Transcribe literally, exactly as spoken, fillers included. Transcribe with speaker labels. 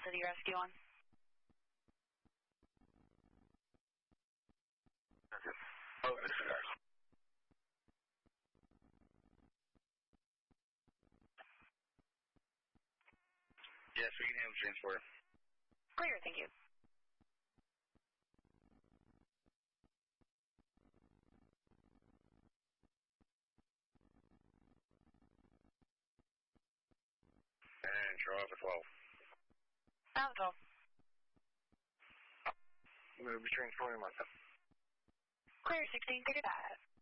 Speaker 1: City Rescue on.
Speaker 2: Oh, disregard. Yes, we can handle transport.
Speaker 1: Clear, thank you.
Speaker 2: And draw off at twelve.
Speaker 1: Sounds twelve.
Speaker 2: Move between four and Martha.
Speaker 1: Clear, sixteen, figure that.